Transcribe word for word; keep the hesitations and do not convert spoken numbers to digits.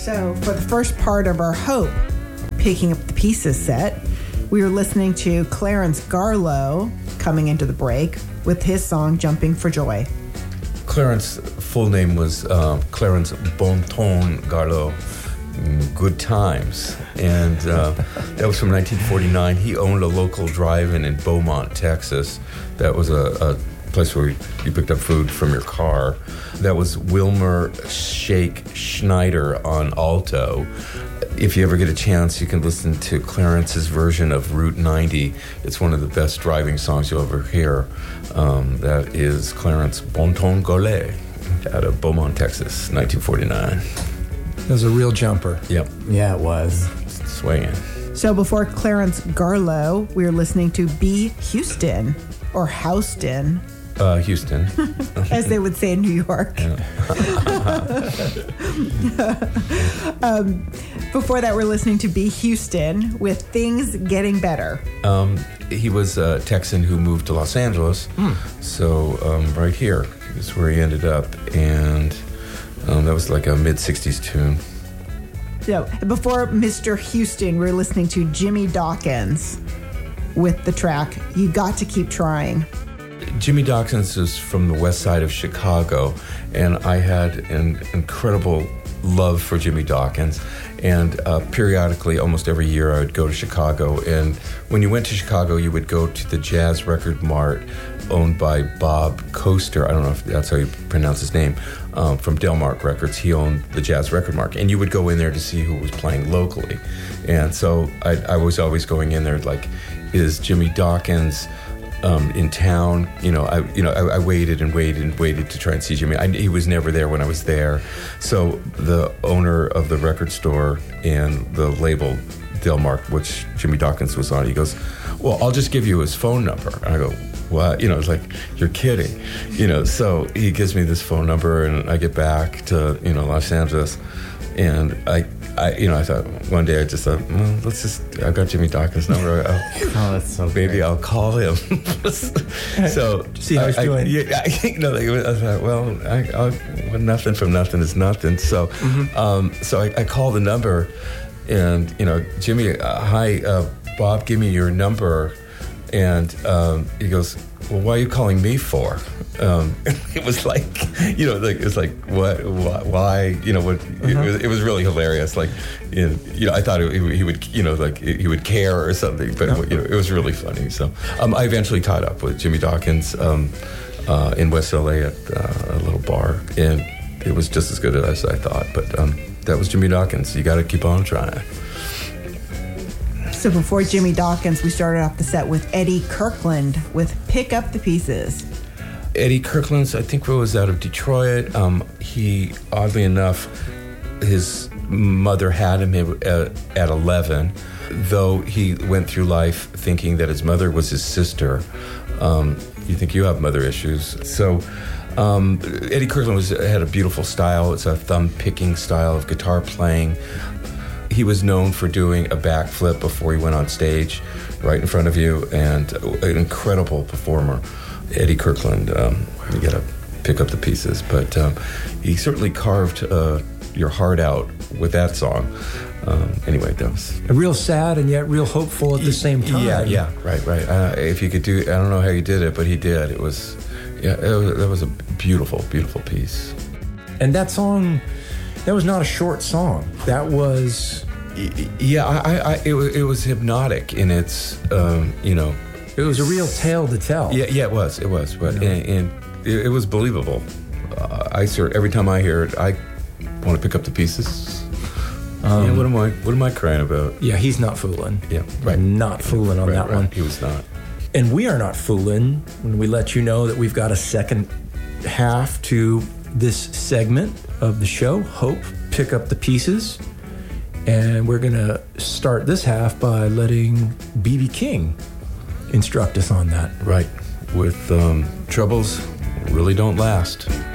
So for the first part of our Hope Picking Up the Pieces set, we were listening to Clarence Garlow coming into the break with his song Jumping for Joy. Clarence's full name was uh, Clarence Bonton Garlow, Good Times. And uh, that was from nineteen forty-nine. He owned a local drive-in in Beaumont, Texas. That was a, a place where you picked up food from your car. That was Wilmer Shake Schneider on alto. If you ever get a chance, you can listen to Clarence's version of Route ninety. It's one of the best driving songs you'll ever hear. Um, that is Clarence Bonton Garlow out of Beaumont, Texas, nineteen forty-nine. It was a real jumper. Yep. Yeah, it was. Swinging. So before Clarence Garlow, we were listening to B. Houston, or Houston, Uh, Houston. as they would say in New York. um, before that, we're listening to B. Houston with Things Getting Better. Um, he was a Texan who moved to Los Angeles. Hmm. So um, right here is where he ended up. And um, that was like a mid-sixties tune. So before Mister Houston, we were listening to Jimmy Dawkins with the track You Got to Keep Trying. Jimmy Dawkins is from the west side of Chicago, and I had an incredible love for Jimmy Dawkins. And uh, periodically, almost every year, I would go to Chicago. And when you went to Chicago, you would go to the Jazz Record Mart, owned by Bob Coaster. I don't know if that's how you pronounce his name. Um, from Delmark Records, he owned the Jazz Record Mart. And you would go in there to see who was playing locally. And so I, I was always going in there like, is Jimmy Dawkins Um, in town? You know, I you know I, I waited and waited and waited to try and see Jimmy. I, he was never there when I was there. So the owner of the record store and the label Delmark, which Jimmy Dawkins was on, he goes, "Well, I'll just give you his phone number." And I go, "What?" You know, it's like, "You're kidding." You know, so he gives me this phone number, and I get back to you know Los Angeles, and I. I, you know, I thought one day I just thought, well, let's just, I've got Jimmy Dawkins' number. I'll, oh, that's so Maybe great. I'll call him. So, see how he's I, doing. I, yeah, I, you know, I thought, well, I, I'll, well, nothing from nothing is nothing. So, mm-hmm. um, so I, I called the number, and, you know, Jimmy, uh, hi, uh, Bob, give me your number. And um, he goes, well, why are you calling me for? Um, it was like, you know, like, it was like, what, why, why you know, what, uh-huh. it, was, it was really hilarious. Like, you know, you know I thought it, he would, you know, like, he would care or something, but, no. you know, it was really funny. So um, I eventually caught up with Jimmy Dawkins um, uh, in West L A at uh, a little bar, and it was just as good as I thought. But um, that was Jimmy Dawkins. You got to keep on trying. So before Jimmy Dawkins, we started off the set with Eddie Kirkland with Pick Up the Pieces. Eddie Kirkland, I think, was out of Detroit. Um, he, oddly enough, his mother had him at, at eleven, though he went through life thinking that his mother was his sister. Um, you think you have mother issues. So um, Eddie Kirkland was, had a beautiful style. It's a thumb-picking style of guitar playing. He was known for doing a backflip before he went on stage right in front of you, and an incredible performer. Eddie Kirkland, um, you got to pick up the pieces, but um, he certainly carved uh, your heart out with that song. Um, anyway, that was real sad and yet real hopeful at the same time. Yeah, yeah, right, right. Uh, if you could do, I don't know how you did it, but he did. It was, yeah, it was, that was a beautiful, beautiful piece. And that song, that was not a short song. That was, yeah, I, I, it was, it was hypnotic in its, um, you know. It was a real tale to tell. Yeah, yeah, it was, it was, but yeah. and, and it, it was believable. Uh, I sort every time I hear it, I want to pick up the pieces. Um, yeah, what am I? What am I crying about? Yeah, he's not fooling. Yeah, right. Not fooling on right, that right. one. He was not. And we are not fooling when we let you know that we've got a second half to this segment of the show. Hope, pick up the pieces. And we're going to start this half by letting B B King instruct us on that. Right. With um, troubles really don't last.